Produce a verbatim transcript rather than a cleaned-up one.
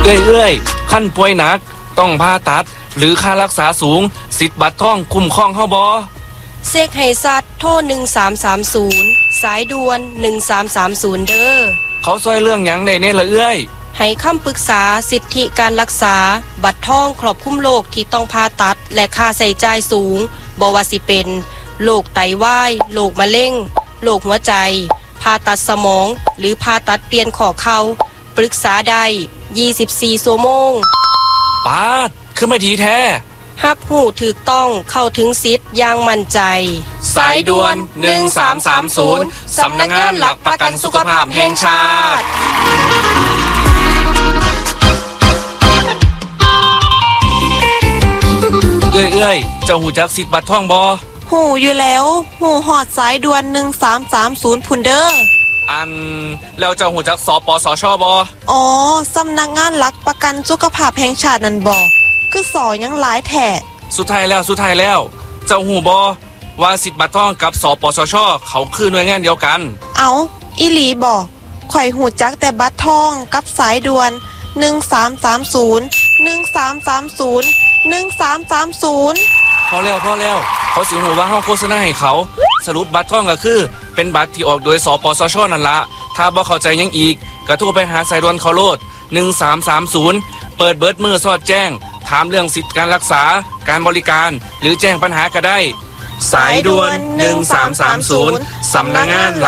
เอ้ยๆขั้นป่วยหนักต้องผ่าตัดหรือค่ารักษาสูงสิทธิ์บัตรทองคุ้มครองเฮาบ่เซกไฮซัดโทรหนึ่งสามสามศูนย์สายด่วนหนึ่งสามสามศูนย์เด้อเขาช่วยเรื่องหยังได้แน่ละเอ้ยให้คำปรึกษาสิทธิการรักษาบัตรทองครอบคลุมโรคที่ต้องผ่าตัดและค่าใช้จ่ายสูงบ่ว่าสิเป็นโรคไตวายโรคมะเร็งโรคหัวใจผ่าตัดสมองหรือผ่าตัดเปลี่ยนข้อเข่าปรึกษาได้ยี่สิบสี่ชั่วโมงปาดคือไม่ดีแท้รับหูถูกต้องเข้าถึงสิทธิ์อย่างมั่นใจสายด่วนหนึ่งสามสามศูนย์สำนักงานหลักประกันสุขภาพแห่งชาติเอ้ยๆเจ้าหูจักสิทธิ์บัตรทองบ่หูอยู่แล้วหูหอดสายด่วนหนึ่งสามสามศูนย์พุนเดอร์อันแล้วเจ้าหูจักสปสชบ่อ๋อสำนักงานหลักประกันสุขภาพแห่งชาตินั่นบ่คือสอยังหลายแท้สุดท้ายแล้วสุดท้ายแล้วเจ้าหูบ่ว่าสิทธิ์บัตรทองกับสปสชเขาคือหน่วยงานเดียวกันเอาอีหลีบ่ข่อยหูจักแต่บัตรทองกับสายด่วนหนึ่งสามสามศูนย์ หนึ่งสามสามศูนย์ หนึ่งสามสามศูนย์พอแล้วพอแล้วเขาสิหูว่าเฮาโฆษณาให้เขาสรุปบัตรทองก็คือเป็นบัตรที่ออกโดยสปสชนั่นละถ้าบ่เข้าใจยังอีกก็โทรไปหาสายด่วนเขาโลดหนึ่งสามสามศูนย์เปิดเบิดมือสอดแจ้งถามเรื่องสิทธิการรักษาการบริการหรือแจ้งปัญหาก็ได้สายด่วนหนึ่งสามสามศูนย์สำนักงาน